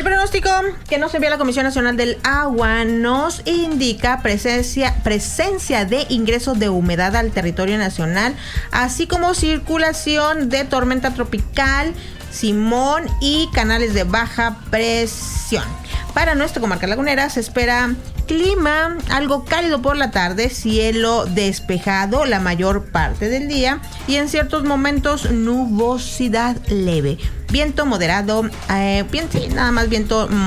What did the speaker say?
El pronóstico que nos envía la Comisión Nacional del Agua nos indica presencia de ingresos de humedad al territorio nacional, así como circulación de tormenta tropical, Simón y canales de baja presión. Para nuestra comarca lagunera se espera clima algo cálido por la tarde, cielo despejado la mayor parte del día y en ciertos momentos nubosidad leve. Viento moderado, nada más viento